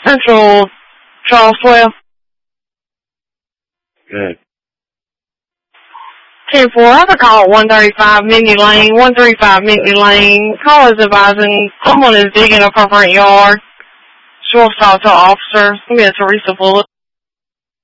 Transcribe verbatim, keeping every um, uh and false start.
Central Charlesville. Good. ten four, I have a call at one thirty-five Mindy Lane, one thirty-five Mindy Lane. Call is advising someone is digging up her front yard. She wants to talk to an officer. It's going to be a Teresa Bullock.